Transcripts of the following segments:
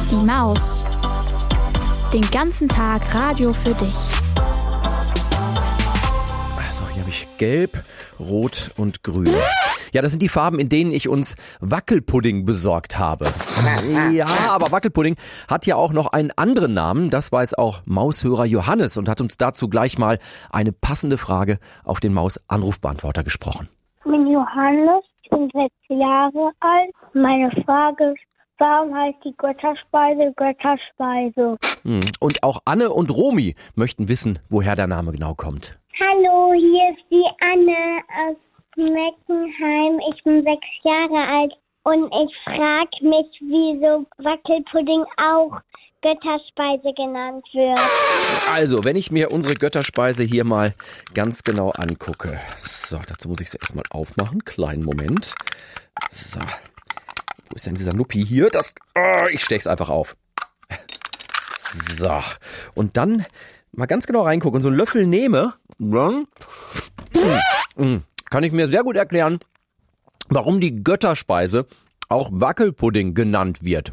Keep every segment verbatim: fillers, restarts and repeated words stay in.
Die Maus. Den ganzen Tag Radio für dich. Also hier habe ich Gelb, Rot und Grün. Ja, das sind die Farben, in denen ich uns Wackelpudding besorgt habe. Ja, aber Wackelpudding hat ja auch noch einen anderen Namen. Das weiß auch Maushörer Johannes und hat uns dazu gleich mal eine passende Frage auf den Maus-Anrufbeantworter gesprochen. Ich bin Johannes, ich bin sechs Jahre alt. Meine Frage ist, warum heißt die Götterspeise Götterspeise? Und auch Anne und Romy möchten wissen, woher der Name genau kommt. Hallo, hier ist die Anne aus Meckenheim. Ich bin sechs Jahre alt und ich frage mich, wieso Wackelpudding auch Götterspeise genannt wird. Also, wenn ich mir unsere Götterspeise hier mal ganz genau angucke. So, dazu muss ich sie erstmal aufmachen. Kleinen Moment. So. Wo ist denn dieser Nuppi hier? Das, oh, ich stech's einfach auf. So. Und dann mal ganz genau reingucken und so einen Löffel nehme. Kann ich mir sehr gut erklären, warum die Götterspeise auch Wackelpudding genannt wird.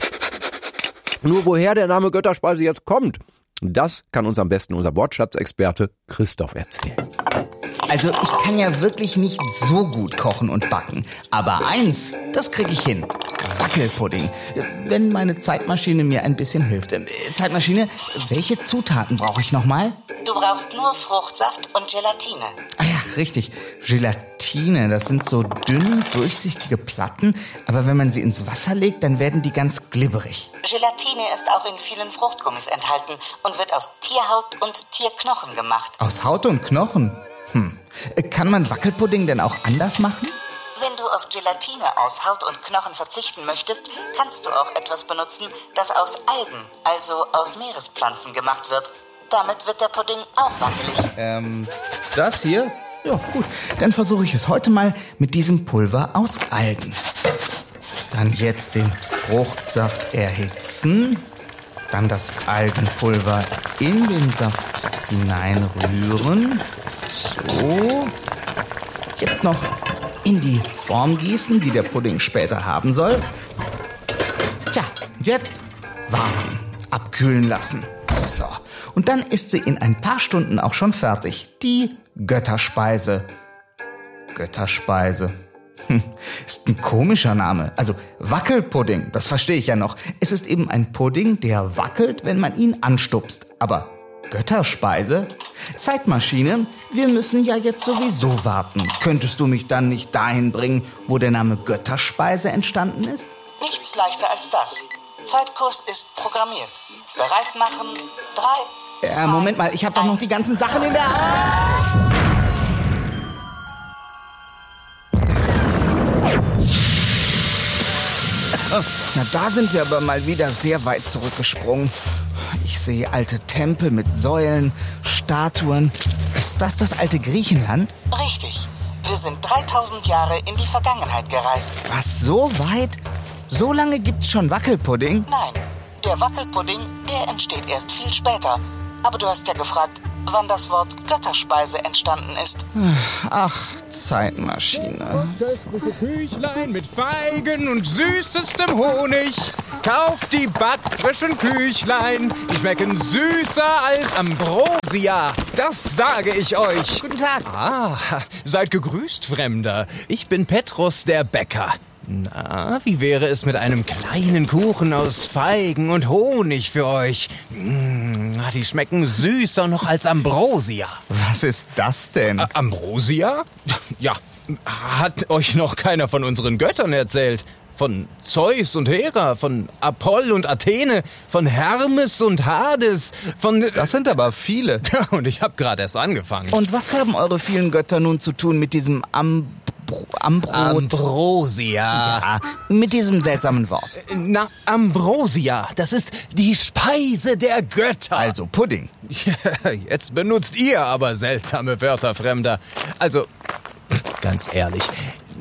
Nur woher der Name Götterspeise jetzt kommt, das kann uns am besten unser Wortschatzexperte Christoph erzählen. Also ich kann ja wirklich nicht so gut kochen und backen. Aber eins, das kriege ich hin. Wackelpudding. Wenn meine Zeitmaschine mir ein bisschen hilft. Zeitmaschine, welche Zutaten brauche ich nochmal? Du brauchst nur Fruchtsaft und Gelatine. Ah ja, richtig. Gelatine, das sind so dünn, durchsichtige Platten. Aber wenn man sie ins Wasser legt, dann werden die ganz glibberig. Gelatine ist auch in vielen Fruchtgummis enthalten und wird aus Tierhaut und Tierknochen gemacht. Aus Haut und Knochen? Hm. Kann man Wackelpudding denn auch anders machen? Wenn du auf Gelatine aus Haut und Knochen verzichten möchtest, kannst du auch etwas benutzen, das aus Algen, also aus Meerespflanzen gemacht wird. Damit wird der Pudding auch wackelig. Ähm, das hier? Ja, gut. Dann versuche ich es heute mal mit diesem Pulver aus Algen. Dann jetzt den Fruchtsaft erhitzen. Dann das Algenpulver in den Saft hineinrühren. So. Jetzt noch in die Form gießen, die der Pudding später haben soll. Tja, jetzt warten, abkühlen lassen. So. Und dann ist sie in ein paar Stunden auch schon fertig. Die Götterspeise. Götterspeise. Hm, ist ein komischer Name. Also Wackelpudding, das verstehe ich ja noch. Es ist eben ein Pudding, der wackelt, wenn man ihn anstupst. Aber Götterspeise? Zeitmaschine, wir müssen ja jetzt sowieso warten. Könntest du mich dann nicht dahin bringen, wo der Name Götterspeise entstanden ist? Nichts leichter als das. Zeitkurs ist programmiert. Bereit machen. Drei, Äh, zwei, Moment mal, ich habe doch noch die ganzen Sachen in der Hand. Na, da sind wir aber mal wieder sehr weit zurückgesprungen. Ich sehe alte Tempel mit Säulen, Statuen. Ist das das alte Griechenland? Richtig. Wir sind dreitausend Jahre in die Vergangenheit gereist. Was, so weit? So lange gibt's schon Wackelpudding? Nein, der Wackelpudding, der entsteht erst viel später. Aber du hast ja gefragt, wann das Wort Götterspeise entstanden ist. Ach, Zeitmaschine. Köstliche Küchlein mit Feigen und süßestem Honig. Kauft die backfrischen Küchlein. Die schmecken süßer als Ambrosia. Das sage ich euch. Guten Tag. Ah, seid gegrüßt, Fremder. Ich bin Petrus, der Bäcker. Na, wie wäre es mit einem kleinen Kuchen aus Feigen und Honig für euch? Mmh, die schmecken süßer noch als Ambrosia. Was ist das denn? A- Ambrosia? Ja, hat euch noch keiner von unseren Göttern erzählt? Von Zeus und Hera, von Apoll und Athene, von Hermes und Hades, von... Das sind aber viele. Ja, und ich habe gerade erst angefangen. Und was haben eure vielen Götter nun zu tun mit diesem Am... Ambrot? Ambrosia. Ja, mit diesem seltsamen Wort. Na, Ambrosia, das ist die Speise der Götter. Also Pudding. Ja, jetzt benutzt ihr aber seltsame Wörter, Fremder. Also, ganz ehrlich,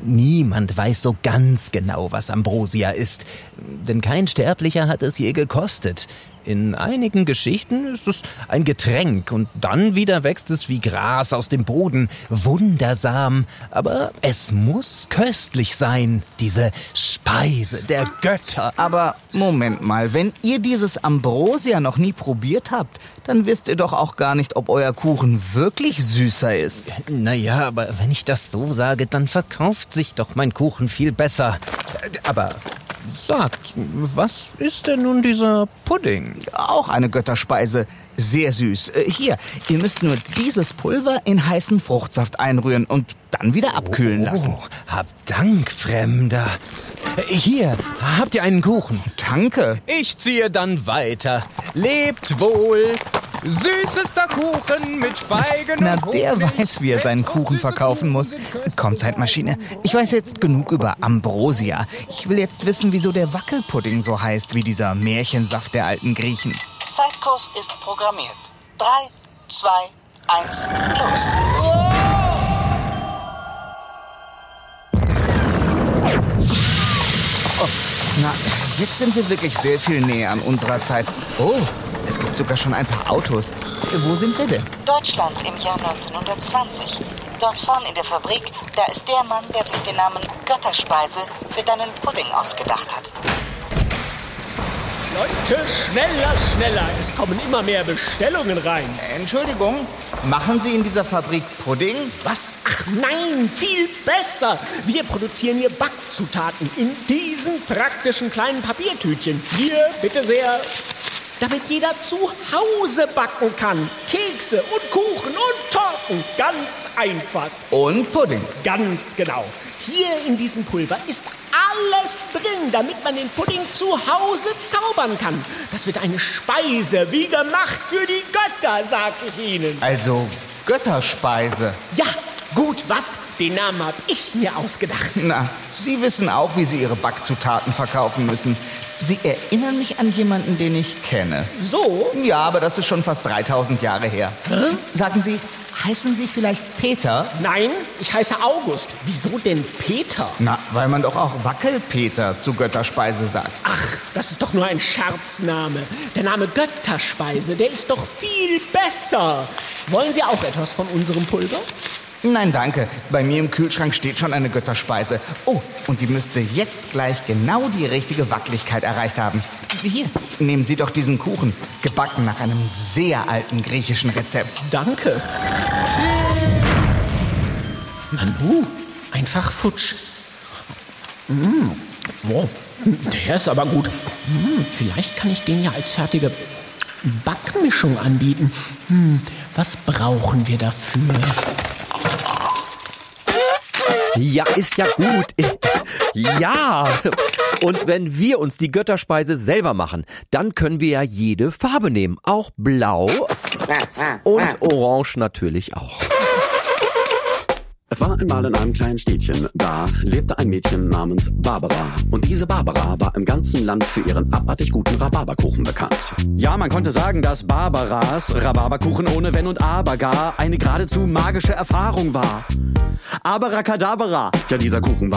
Niemand weiß so ganz genau, was Ambrosia ist, denn kein Sterblicher hat es je gekostet. In einigen Geschichten ist es ein Getränk und dann wieder wächst es wie Gras aus dem Boden. Wundersam, aber es muss köstlich sein, diese Speise der Götter. Aber Moment mal, wenn ihr dieses Ambrosia noch nie probiert habt, dann wisst ihr doch auch gar nicht, ob euer Kuchen wirklich süßer ist. Naja, aber wenn ich das so sage, dann verkauft sich doch mein Kuchen viel besser. Aber sagt, was ist denn nun dieser Pudding? Auch eine Götterspeise. Sehr süß. Äh, Hier, ihr müsst nur dieses Pulver in heißen Fruchtsaft einrühren und dann wieder abkühlen lassen. Oh, hab Dank, Fremder. Hier, habt ihr einen Kuchen? Danke. Ich ziehe dann weiter. Lebt wohl. Süßester Kuchen mit Feigen Na, und der Honig. weiß, wie er seinen Kuchen verkaufen muss. Komm, Zeitmaschine. Ich weiß jetzt genug über Ambrosia. Ich will jetzt wissen, wieso der Wackelpudding so heißt wie dieser Märchensaft der alten Griechen. Zeitkurs ist programmiert. Drei, zwei, eins, los. Oh, na, jetzt sind wir wirklich sehr viel näher an unserer Zeit. Oh, es gibt sogar schon ein paar Autos. Wo sind wir denn? Deutschland im Jahr neunzehnhundertzwanzig. Dort vorn in der Fabrik, da ist der Mann, der sich den Namen Götterspeise für deinen Pudding ausgedacht hat. Leute, schneller, schneller. Es kommen immer mehr Bestellungen rein. Entschuldigung, machen Sie in dieser Fabrik Pudding? Was? Ach nein, viel besser. Wir produzieren hier Backzutaten in diesen praktischen kleinen Papiertütchen. Hier, bitte sehr. Damit jeder zu Hause backen kann. Kekse und Kuchen und Torten. Ganz einfach. Und Pudding. Ganz genau. Hier in diesem Pulver ist alles drin, damit man den Pudding zu Hause zaubern kann. Das wird eine Speise, wie gemacht für die Götter, sag ich Ihnen. Also Götterspeise. Ja, gut, was? Den Namen habe ich mir ausgedacht. Na, Sie wissen auch, wie Sie Ihre Backzutaten verkaufen müssen. Sie erinnern mich an jemanden, den ich kenne. So? Ja, aber das ist schon fast dreitausend Jahre her. Hä? Sagen Sie, heißen Sie vielleicht Peter? Nein, ich heiße August. Wieso denn Peter? Na, weil man doch auch Wackelpeter zu Götterspeise sagt. Ach, das ist doch nur ein Scherzname. Der Name Götterspeise, der ist doch viel besser. Wollen Sie auch etwas von unserem Pulver? Nein, danke. Bei mir im Kühlschrank steht schon eine Götterspeise. Oh, und die müsste jetzt gleich genau die richtige Wackeligkeit erreicht haben. Hier, nehmen Sie doch diesen Kuchen. Gebacken nach einem sehr alten griechischen Rezept. Danke. Nanu, einfach futsch. Mm. Wow, der ist aber gut. Mm, vielleicht kann ich den ja als fertige Backmischung anbieten. Hm, was brauchen wir dafür? Ja, ist ja gut. Ja. Und wenn wir uns die Götterspeise selber machen, dann können wir ja jede Farbe nehmen. Auch blau und orange natürlich auch. Es war einmal in einem kleinen Städtchen, da lebte ein Mädchen namens Barbara. Und diese Barbara war im ganzen Land für ihren abartig guten Rhabarberkuchen bekannt. Ja, man konnte sagen, dass Barbaras Rhabarberkuchen ohne Wenn und Aber gar eine geradezu magische Erfahrung war. Abracadabra, ja, dieser Kuchen war